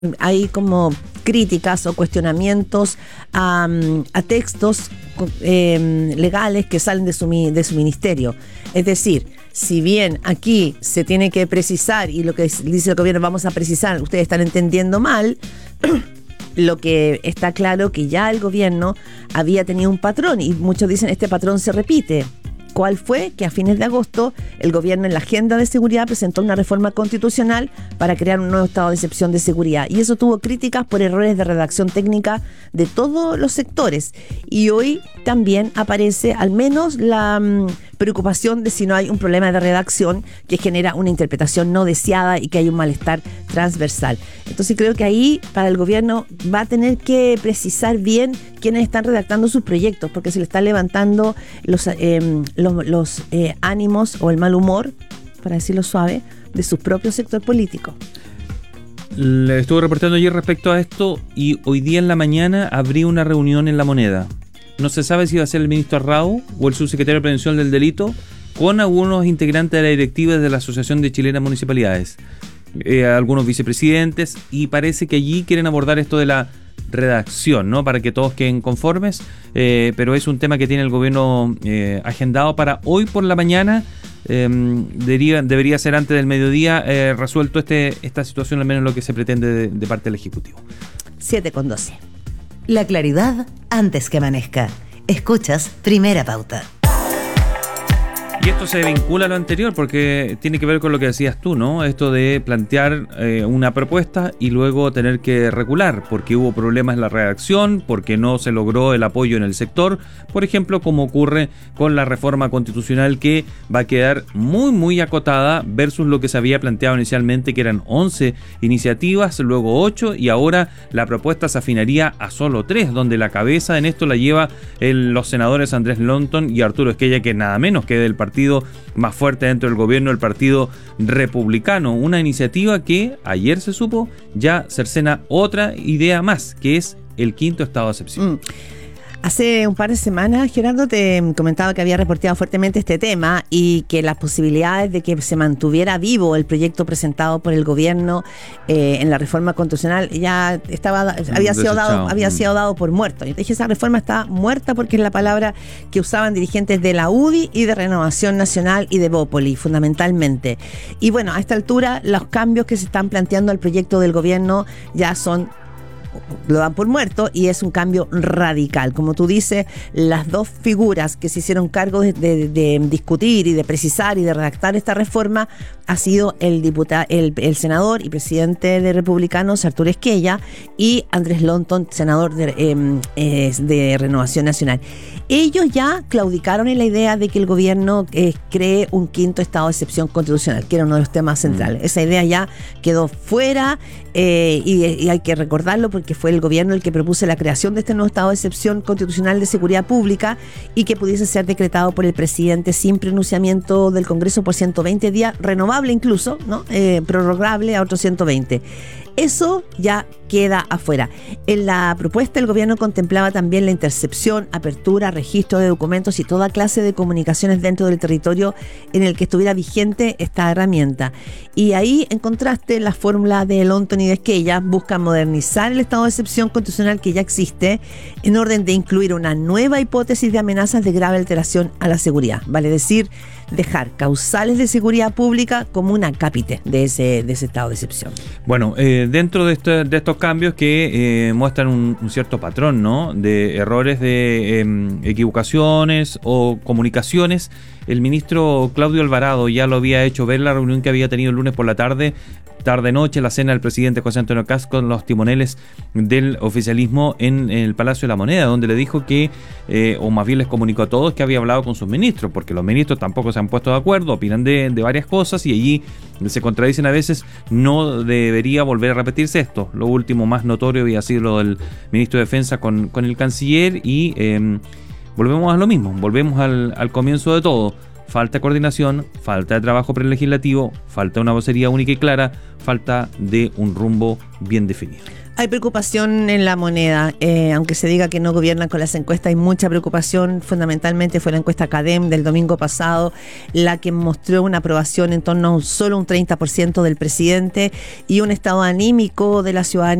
hay como críticas o cuestionamientos a textos legales que salen de su ministerio. Es decir, si bien aquí se tiene que precisar, y lo que dice el gobierno, vamos a precisar, ustedes están entendiendo mal, lo que está claro que ya el gobierno había tenido un patrón, y muchos dicen este patrón se repite. ¿Cuál fue? Que a fines de agosto el gobierno en la agenda de seguridad presentó una reforma constitucional para crear un nuevo estado de excepción de seguridad. Y eso tuvo críticas por errores de redacción técnica de todos los sectores. Y hoy también aparece al menos la preocupación de si no hay un problema de redacción que genera una interpretación no deseada y que hay un malestar transversal. Entonces creo que ahí para el gobierno va a tener que precisar bien quiénes están redactando sus proyectos, porque se le están levantando los ánimos o el mal humor, para decirlo suave, de su propio sector político. Le estuve reportando ayer respecto a esto y hoy día en la mañana habría una reunión en La Moneda. No se sabe si va a ser el ministro Arrau o el subsecretario de Prevención del Delito con algunos integrantes de la directiva de la Asociación de Chilenas Municipalidades, algunos vicepresidentes, y parece que allí quieren abordar esto de la redacción, ¿no? Para que todos queden conformes, pero es un tema que tiene el gobierno agendado para hoy por la mañana. Debería ser antes del mediodía resuelto esta situación, al menos lo que se pretende de parte del Ejecutivo. 7:12. La claridad antes que amanezca. Escuchas Primera Pauta. Y esto se vincula a lo anterior porque tiene que ver con lo que decías tú, ¿no? Esto de plantear una propuesta y luego tener que recular porque hubo problemas en la redacción, porque no se logró el apoyo en el sector, por ejemplo, como ocurre con la reforma constitucional, que va a quedar muy, muy acotada versus lo que se había planteado inicialmente, que eran 11 iniciativas, luego 8, y ahora la propuesta se afinaría a solo 3, donde la cabeza en esto la lleva los senadores Andrés Lonton y Arturo Esquella, que nada menos que del partido más fuerte dentro del gobierno, el Partido Republicano. Una iniciativa que ayer se supo ya cercena otra idea más, que es el quinto estado de excepción. Hace un par de semanas, Gerardo, te comentaba que había reporteado fuertemente este tema y que las posibilidades de que se mantuviera vivo el proyecto presentado por el gobierno en la reforma constitucional ya había sido dado por muerto. Yo te dije, esa reforma está muerta porque es la palabra que usaban dirigentes de la UDI y de Renovación Nacional y de Bópoli, fundamentalmente. Y bueno, a esta altura los cambios que se están planteando al proyecto del gobierno ya lo dan por muerto, y es un cambio radical. Como tú dices, las dos figuras que se hicieron cargo de discutir y de precisar y de redactar esta reforma ha sido el senador y presidente de Republicanos Arturo Esquella y Andrés Lonton, senador de Renovación Nacional. Ellos ya claudicaron en la idea de que el gobierno cree un quinto estado de excepción constitucional, que era uno de los temas centrales. Esa idea ya quedó fuera, y hay que recordarlo porque fue el gobierno el que propuso la creación de este nuevo estado de excepción constitucional de seguridad pública y que pudiese ser decretado por el presidente sin pronunciamiento del Congreso por 120 días, renovable incluso, ¿no? Prorrogable a otros 120. Eso ya queda afuera. En la propuesta el gobierno contemplaba también la intercepción, apertura, registro de documentos y toda clase de comunicaciones dentro del territorio en el que estuviera vigente esta herramienta. Y ahí, en contraste, la fórmula de Lonton y de Esquella busca modernizar el estado de excepción constitucional que ya existe en orden de incluir una nueva hipótesis de amenazas de grave alteración a la seguridad. Vale decir, dejar causales de seguridad pública como un acápite de ese estado de excepción. Bueno, dentro de estos cambios que muestran un cierto patrón, ¿no?, de errores de equivocaciones o comunicaciones, el ministro Claudio Alvarado ya lo había hecho ver en la reunión que había tenido el lunes por la tarde-noche, la cena del presidente José Antonio Kast con los timoneles del oficialismo en el Palacio de la Moneda, donde le dijo que, o más bien les comunicó a todos que había hablado con sus ministros, porque los ministros tampoco se han puesto de acuerdo, opinan de varias cosas y allí se contradicen a veces. No debería volver a repetirse esto. Lo último más notorio había sido lo del ministro de Defensa con el canciller y volvemos a lo mismo, volvemos al comienzo de todo. falta coordinación, falta de trabajo prelegislativo, falta una vocería única y clara, falta de un rumbo bien definido. Hay preocupación en La Moneda, aunque se diga que no gobiernan con las encuestas, hay mucha preocupación. Fundamentalmente fue la encuesta CADEM del domingo pasado la que mostró una aprobación en torno a solo un 30% del presidente y un estado anímico de la ciudadanía